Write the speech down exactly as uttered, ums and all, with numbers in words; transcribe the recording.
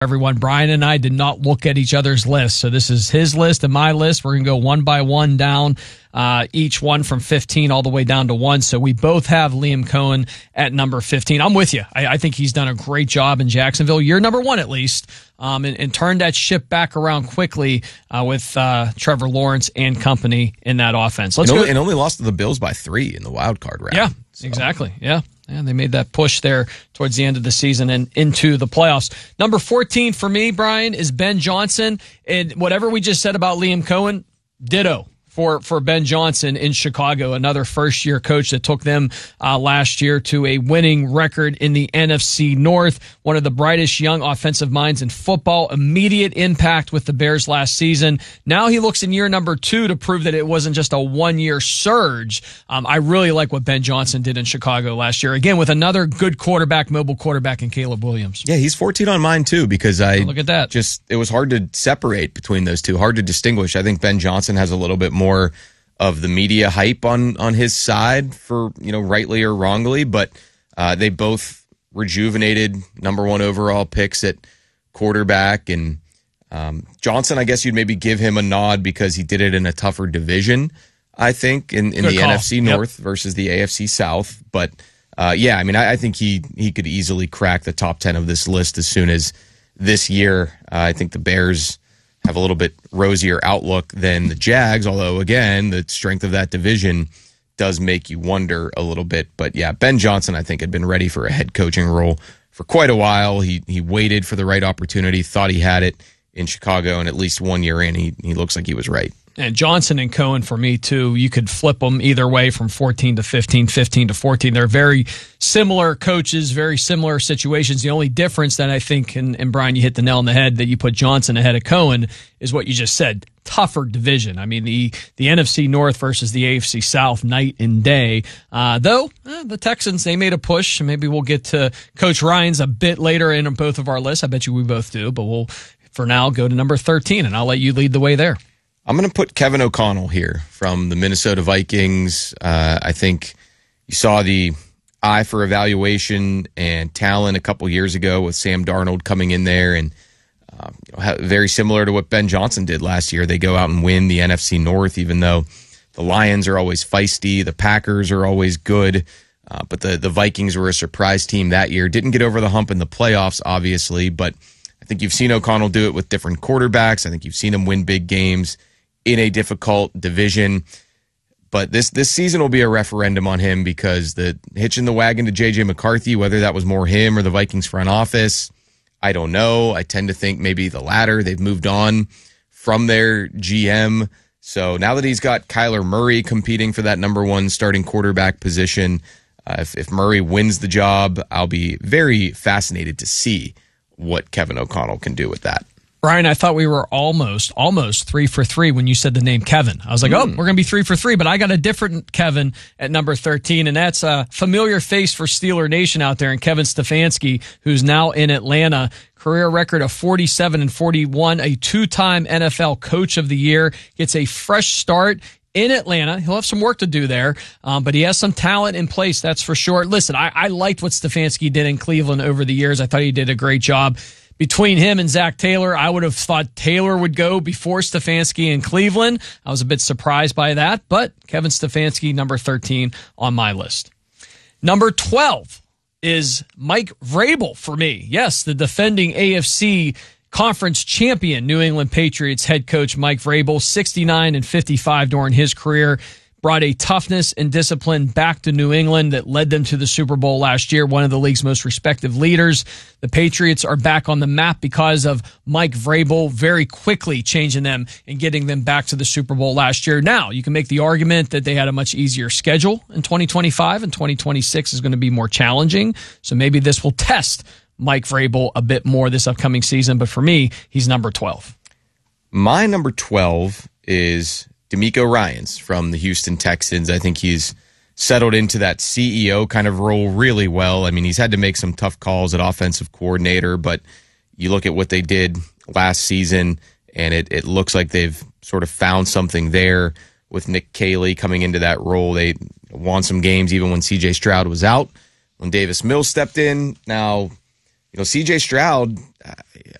Everyone, Brian and I did not look at each other's lists. So this is his list and my list. We're going to go one by one down, uh, each one from fifteen all the way down to one. So we both have Liam Coen at number fifteen. I'm with you. I, I think he's done a great job in Jacksonville. You're number one, at least, um, and, and turned that ship back around quickly uh, with uh, Trevor Lawrence and company in that offense. Let's and, go. only, and only lost to the Bills by three in the wild card round. Yeah, so. exactly. Yeah. And they made that push there towards the end of the season and into the playoffs. Number fourteen for me, Brian, is Ben Johnson. And whatever we just said about Liam Coen, ditto for, for Ben Johnson in Chicago, another first-year coach that took them uh, last year to a winning record in the N F C North. One of the brightest young offensive minds in football. Immediate impact with the Bears last season. Now he looks in year number two to prove that it wasn't just a one-year surge. Um, I really like what Ben Johnson did in Chicago last year. Again, with another good quarterback, mobile quarterback in Caleb Williams. Yeah, he's fourteen on mine too because I oh, look at that. Just it was hard to separate between those two, hard to distinguish. I think Ben Johnson has a little bit more of the media hype on on his side for, you know, rightly or wrongly, but uh, they both rejuvenated number one overall picks at quarterback. And um, Johnson, I guess you'd maybe give him a nod because he did it in a tougher division, I think, in, in the call. N F C North Yep. versus the A F C South. But uh, yeah, I mean, I, I think he he could easily crack the top ten of this list as soon as this year. Uh, I think the Bears have a little bit rosier outlook than the Jags, although, again, the strength of that division does make you wonder a little bit. But, yeah, Ben Johnson, I think, had been ready for a head coaching role for quite a while. He he waited for the right opportunity, thought he had it in Chicago, and at least one year in, he, he looks like he was right. And Johnson and Coen for me, too. You could flip them either way from fourteen to fifteen, fifteen to fourteen. They're very similar coaches, very similar situations. The only difference that I think, and, and Brian, you hit the nail on the head, that you put Johnson ahead of Coen is what you just said. Tougher division. I mean, the, the N F C North versus the A F C South night and day. Uh, though, eh, the Texans, they made a push. Maybe we'll get to Coach Ryan's a bit later in both of our lists. I bet you we both do. But we'll, for now, go to number thirteen, and I'll let you lead the way there. I'm going to put Kevin O'Connell here from the Minnesota Vikings. Uh, I think you saw the eye for evaluation and talent a couple years ago with Sam Darnold coming in there, and uh, you know, very similar to what Ben Johnson did last year. They go out and win the N F C North, even though the Lions are always feisty, the Packers are always good, uh, but the, the Vikings were a surprise team that year. Didn't get over the hump in the playoffs, obviously, but I think you've seen O'Connell do it with different quarterbacks. I think you've seen him win big games in a difficult division. But this this season will be a referendum on him because the hitching the wagon to J J McCarthy, whether that was more him or the Vikings front office, I don't know. I tend to think maybe the latter. They've moved on from their G M. So now that he's got Kyler Murray competing for that number one starting quarterback position, uh, if, if Murray wins the job, I'll be very fascinated to see what Kevin O'Connell can do with that. Brian, I thought we were almost, almost three for three when you said the name Kevin. I was like, mm. oh, we're going to be three for three, but I got a different Kevin at number thirteen, and that's a familiar face for Steeler Nation out there, and Kevin Stefanski, who's now in Atlanta. Career record of forty-seven and forty-one, a two-time N F L Coach of the Year, gets a fresh start in Atlanta. He'll have some work to do there, um, but he has some talent in place, that's for sure. Listen, I, I liked what Stefanski did in Cleveland over the years. I thought he did a great job. Between him and Zach Taylor, I would have thought Taylor would go before Stefanski in Cleveland. I was a bit surprised by that, but Kevin Stefanski, number thirteen on my list. Number twelve is Mike Vrabel for me. Yes, the defending A F C Conference champion, New England Patriots head coach Mike Vrabel, sixty-nine and fifty-five during his career. Brought a toughness and discipline back to New England that led them to the Super Bowl last year, one of the league's most respected leaders. The Patriots are back on the map because of Mike Vrabel very quickly changing them and getting them back to the Super Bowl last year. Now, you can make the argument that they had a much easier schedule in twenty twenty-five, and twenty twenty-six is going to be more challenging. So maybe this will test Mike Vrabel a bit more this upcoming season. But for me, he's number twelve. My number twelve is DeMeco Ryans from the Houston Texans. I think he's settled into that C E O kind of role really well. I mean, he's had to make some tough calls at offensive coordinator, but you look at what they did last season, and it, it looks like they've sort of found something there with Nick Caley coming into that role. They won some games even when C J Stroud was out, when Davis Mills stepped in. Now, you know, C J Stroud,